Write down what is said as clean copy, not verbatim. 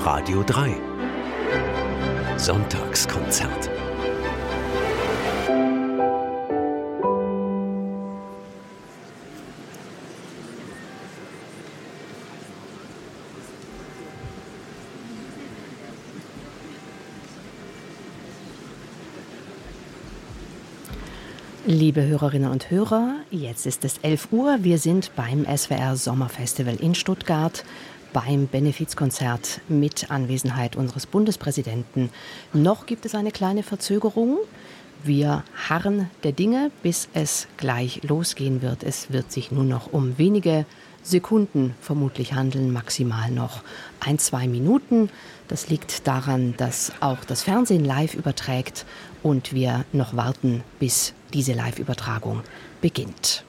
Radio 3 Sonntagskonzert. Liebe Hörerinnen und Hörer, jetzt ist es 11 Uhr. Wir sind beim SWR Sommerfestival in Stuttgart, beim Benefizkonzert mit Anwesenheit unseres Bundespräsidenten. Noch gibt es eine kleine Verzögerung. Wir harren der Dinge, bis es gleich losgehen wird. Es wird sich nur noch um wenige Sekunden vermutlich handeln, maximal noch 1-2 Minuten. Das liegt daran, dass auch das Fernsehen live überträgt und wir noch warten, bis diese Live-Übertragung beginnt.